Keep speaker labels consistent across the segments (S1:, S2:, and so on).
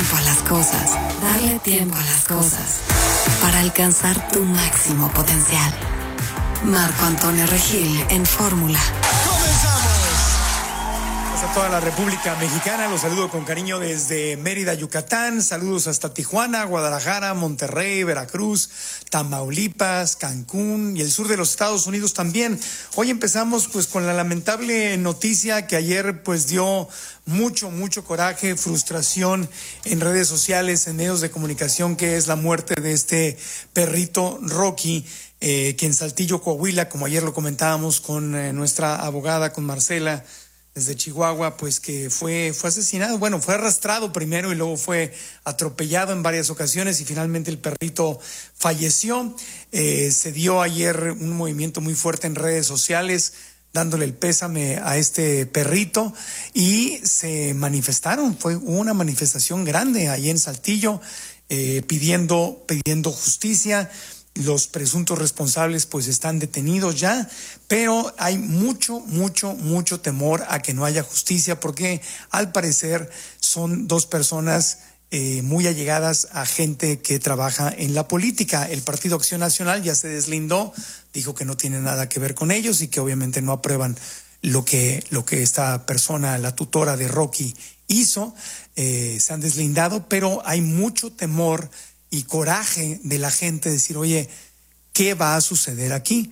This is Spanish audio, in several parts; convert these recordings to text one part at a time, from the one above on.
S1: tiempo a las cosas. Darle tiempo a las cosas. Para alcanzar tu máximo potencial. Marco Antonio Regil en Fórmula.
S2: A toda la República Mexicana, los saludo con cariño desde Mérida, Yucatán, saludos hasta Tijuana, Guadalajara, Monterrey, Veracruz, Tamaulipas, Cancún y el sur de los Estados Unidos también. Hoy empezamos pues con la lamentable noticia que ayer pues dio mucho coraje, frustración en redes sociales, en medios de comunicación, que es la muerte de este perrito Rocky, que en Saltillo, Coahuila, como ayer lo comentábamos con nuestra abogada, con Marcela, desde Chihuahua, pues que fue asesinado, bueno, fue arrastrado primero y luego fue atropellado en varias ocasiones y finalmente el perrito falleció. Se dio ayer un movimiento muy fuerte en redes sociales dándole el pésame a este perrito y se manifestaron, hubo una manifestación grande ahí en Saltillo pidiendo justicia. Los presuntos responsables pues están detenidos ya, pero hay mucho temor a que no haya justicia porque al parecer son dos personas muy allegadas a gente que trabaja en la política. El Partido Acción Nacional ya se deslindó, dijo que no tiene nada que ver con ellos y que obviamente no aprueban lo que esta persona, la tutora de Rocky, hizo. Se han deslindado, pero hay mucho temor y coraje de la gente de decir, oye, ¿qué va a suceder aquí?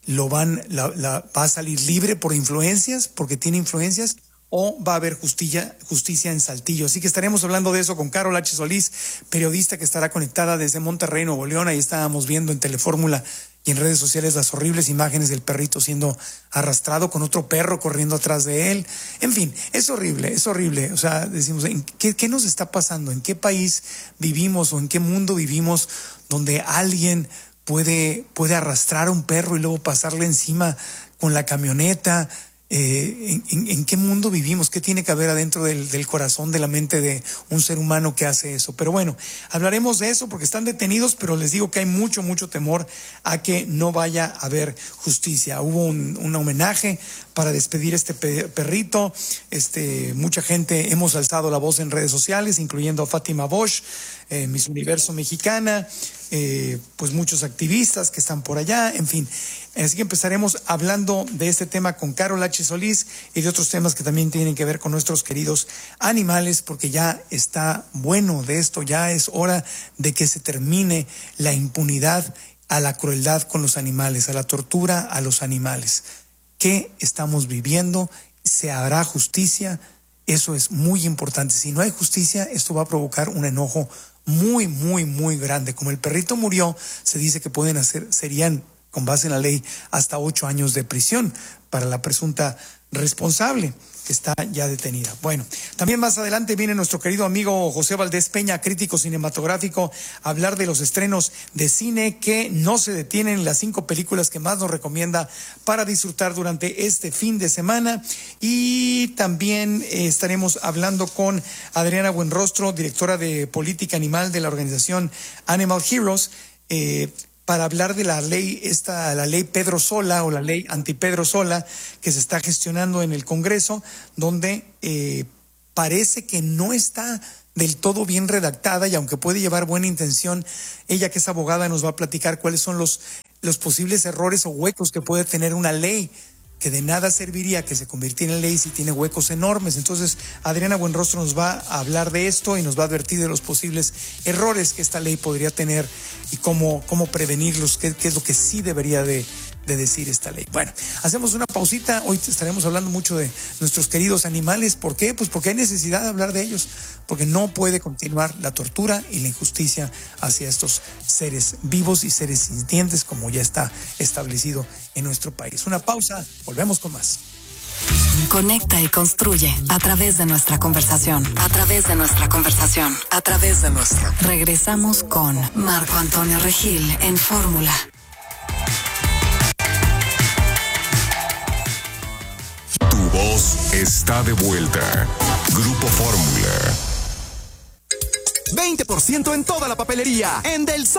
S2: ¿Va a salir libre por influencias, porque tiene influencias, o va a haber justicia en Saltillo? Así que estaremos hablando de eso con Carol H. Solís, periodista que estará conectada desde Monterrey, Nuevo León. Ahí estábamos viendo en Telefórmula y en redes sociales las horribles imágenes del perrito siendo arrastrado con otro perro corriendo atrás de él. En fin, es horrible. O sea, decimos, ¿qué nos está pasando? ¿En qué país vivimos o en qué mundo vivimos donde alguien puede arrastrar a un perro y luego pasarle encima con la camioneta? ¿En qué mundo vivimos? ¿Qué tiene que haber adentro del corazón, de la mente de un ser humano que hace eso? Pero bueno, hablaremos de eso porque están detenidos, pero les digo que hay mucho temor a que no vaya a haber justicia. Hubo un homenaje para despedir este perrito. Mucha gente hemos alzado la voz en redes sociales, incluyendo a Fátima Bosch, Miss Universo Mexicana, pues muchos activistas que están por allá, en fin. Así que empezaremos hablando de este tema con Carol H. Solís y de otros temas que también tienen que ver con nuestros queridos animales, porque ya está bueno de esto, ya es hora de que se termine la impunidad a la crueldad con los animales, a la tortura a los animales. ¿Qué estamos viviendo? ¿Se hará justicia? Eso es muy importante. Si no hay justicia, esto va a provocar un enojo muy grande. Como el perrito murió, se dice que serían, con base en la ley, hasta 8 años de prisión para la presunta responsable, que está ya detenida. Bueno, también más adelante viene nuestro querido amigo José Valdés Peña, crítico cinematográfico, a hablar de los estrenos de cine que no se detienen, las 5 películas que más nos recomienda para disfrutar durante este fin de semana. Y también estaremos hablando con Adriana Buenrostro, directora de política animal de la organización Animal Heroes, para hablar de la ley Pedro Sola o la ley anti-Pedro Sola que se está gestionando en el Congreso, donde parece que no está del todo bien redactada, y aunque puede llevar buena intención, ella, que es abogada, nos va a platicar cuáles son los posibles errores o huecos que puede tener una ley, que de nada serviría que se convirtiera en ley si tiene huecos enormes. Entonces, Adriana Buenrostro nos va a hablar de esto y nos va a advertir de los posibles errores que esta ley podría tener y cómo prevenirlos, qué es lo que sí debería de decir esta ley. Bueno, hacemos una pausita. Hoy estaremos hablando mucho de nuestros queridos animales. ¿Por qué? Pues porque hay necesidad de hablar de ellos, porque no puede continuar la tortura y la injusticia hacia estos seres vivos y seres sintientes, como ya está establecido en nuestro país. Una pausa, volvemos con más.
S1: Conecta y construye a través de nuestra conversación. Regresamos con Marco Antonio Regil en Fórmula.
S3: Tu voz está de vuelta. Grupo Fórmula.
S4: 20% en toda la papelería en Del Sol.